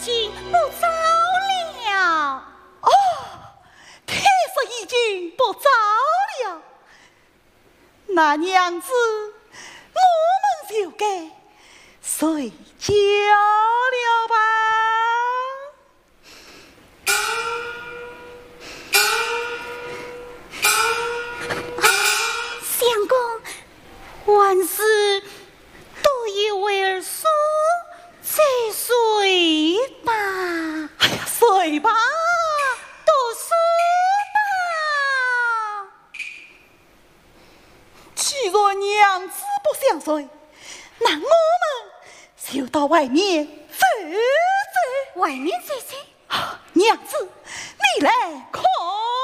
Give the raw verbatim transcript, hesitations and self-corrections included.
经不早了。 哦，天色已经不早了，那娘子，我们就该睡觉了吧。 相公，万事都由为儿说，再睡吧。 哎呀，睡吧， 都说吧。 既然娘子不想睡，那我们就到外面走走。 外面走走。 啊，娘子，你来看。